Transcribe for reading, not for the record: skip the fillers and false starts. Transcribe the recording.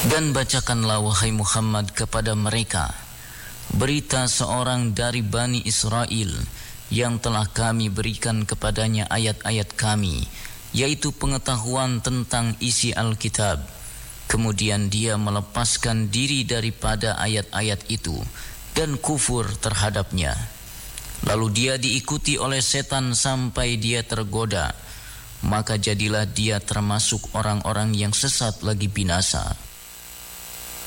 Dan bacakanlah wahai Muhammad kepada mereka berita seorang dari Bani Israel yang telah kami berikan kepadanya ayat-ayat kami, yaitu pengetahuan tentang isi Alkitab. Kemudian dia melepaskan diri daripada ayat-ayat itu dan kufur terhadapnya. Lalu dia diikuti oleh setan sampai dia tergoda, maka jadilah dia termasuk orang-orang yang sesat lagi binasa.